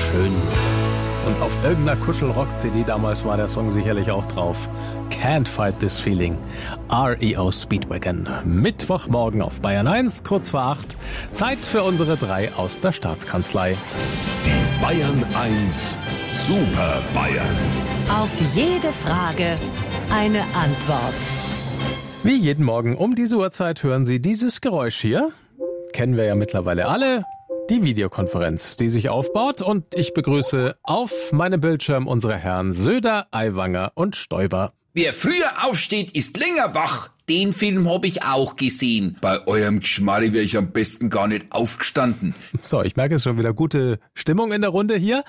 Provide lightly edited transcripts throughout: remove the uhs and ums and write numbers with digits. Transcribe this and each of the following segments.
schön. Und auf irgendeiner Kuschelrock-CD damals war der Song sicherlich auch drauf. Can't Fight This Feeling. REO Speedwagon. Mittwochmorgen auf Bayern 1, kurz vor 8. Zeit für unsere 3 aus der Staatskanzlei. Die Bayern 1 Super Bayern. Auf jede Frage eine Antwort. Wie jeden Morgen um diese Uhrzeit hören Sie dieses Geräusch hier. Kennen wir ja mittlerweile alle. Die Videokonferenz, die sich aufbaut, und ich begrüße auf meinem Bildschirm unsere Herren Söder, Aiwanger und Stoiber. Wer früher aufsteht, ist länger wach. Den Film habe ich auch gesehen. Bei eurem Geschmarri wäre ich am besten gar nicht aufgestanden. So, ich merke, es ist schon wieder gute Stimmung in der Runde hier.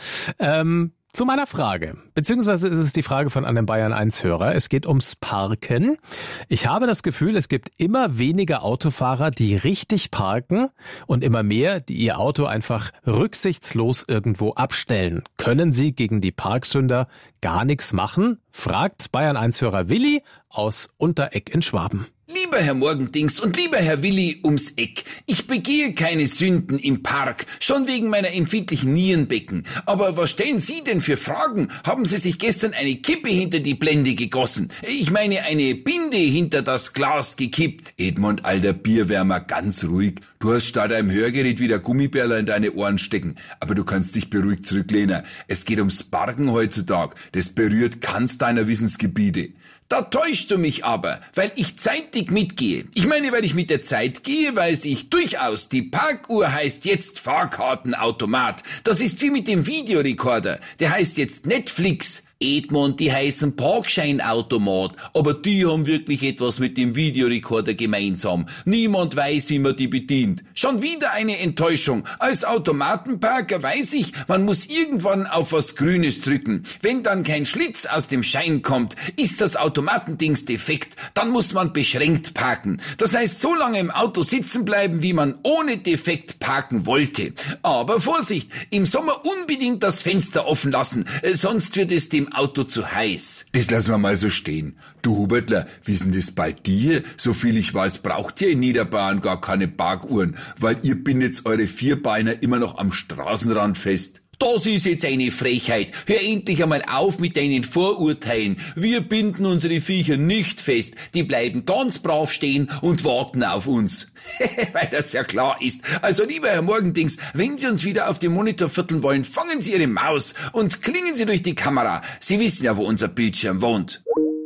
Zu meiner Frage, beziehungsweise ist es die Frage von einem Bayern-1-Hörer. Es geht ums Parken. Ich habe das Gefühl, es gibt immer weniger Autofahrer, die richtig parken, und immer mehr, die ihr Auto einfach rücksichtslos irgendwo abstellen. Können Sie gegen die Parksünder gar nichts machen? Fragt Bayern-1-Hörer Willi aus Untereck in Schwaben. Lieber Herr Morgendings und lieber Herr Willi ums Eck, ich begehe keine Sünden im Park, schon wegen meiner empfindlichen Nierenbecken. Aber was stellen Sie denn für Fragen? Haben Sie sich gestern eine Kippe hinter die Blende gegossen? Ich meine, eine Binde hinter das Glas gekippt. Edmund, alter Bierwärmer, ganz ruhig. Du hast statt einem Hörgerät wieder Gummibärler in deine Ohren stecken. Aber du kannst dich beruhigt zurücklehnen. Es geht ums Parken heutzutage. Das berührt keins deiner Wissensgebiete. Da täuschst du mich aber, weil ich zeitig mitgehe. Ich meine, weil ich mit der Zeit gehe, weiß ich durchaus, die Parkuhr heißt jetzt Fahrkartenautomat. Das ist wie mit dem Videorekorder. Der heißt jetzt Netflix. Edmund, die heißen Parkscheinautomat, aber die haben wirklich etwas mit dem Videorekorder gemeinsam. Niemand weiß, wie man die bedient. Schon wieder eine Enttäuschung. Als Automatenparker weiß ich, man muss irgendwann auf was Grünes drücken. Wenn dann kein Schlitz aus dem Schein kommt, ist das Automatendings defekt. Dann muss man beschränkt parken. Das heißt, so lange im Auto sitzen bleiben, wie man ohne Defekt parken wollte. Aber Vorsicht, im Sommer unbedingt das Fenster offen lassen, sonst wird es dem Auto zu heiß. Das lassen wir mal so stehen. Du Hubertler, wie ist denn das bei dir? Soviel ich weiß, braucht ihr in Niederbayern gar keine Parkuhren, weil ihr bindet eure Vierbeiner immer noch am Straßenrand fest. Das ist jetzt eine Frechheit. Hör endlich einmal auf mit deinen Vorurteilen. Wir binden unsere Viecher nicht fest. Die bleiben ganz brav stehen und warten auf uns. Weil das ja klar ist. Also lieber Herr Morgendings, wenn Sie uns wieder auf dem Monitor vierteln wollen, fangen Sie Ihre Maus und klingen Sie durch die Kamera. Sie wissen ja, wo unser Bildschirm wohnt.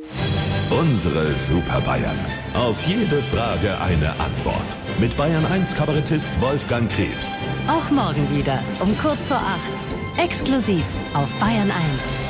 Unsere Super Bayern. Auf jede Frage eine Antwort. Mit Bayern 1 Kabarettist Wolfgang Krebs. Auch morgen wieder um kurz vor 8. Exklusiv auf Bayern 1.